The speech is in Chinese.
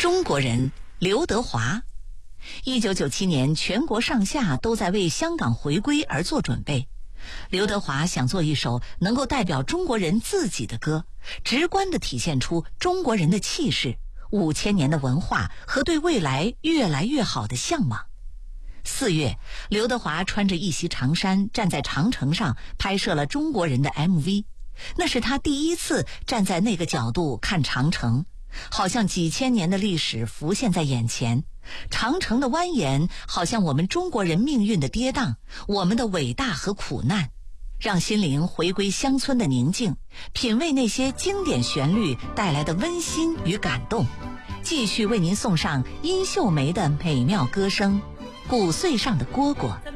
中国人刘德华。1997年，全国上下都在为香港回归而做准备。刘德华想做一首能够代表中国人自己的歌，直观地体现出中国人的气势、5000年的文化和对未来越来越好的向往。4月，刘德华穿着一袭长衫站在长城上拍摄了中国人的 MV， 那是他第一次站在那个角度看长城，好像几千年的历史浮现在眼前，长城的蜿蜒好像我们中国人命运的跌宕，我们的伟大和苦难，让心灵回归乡村的宁静，品味那些经典旋律带来的温馨与感动。继续为您送上殷秀梅的美妙歌声《谷穗上的蝈蝈》。